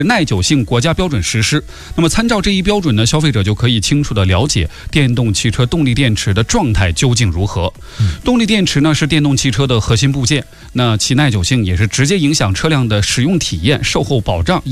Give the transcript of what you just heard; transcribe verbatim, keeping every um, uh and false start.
耐久性国家标准实施。那么参照这一标准呢，消费者就可以清楚地了解电动汽车动力电池的状态究竟如何。嗯、动力电池呢是电动汽车的核心部件，那其耐久性也是直接影响车辆的使用体验、售后保障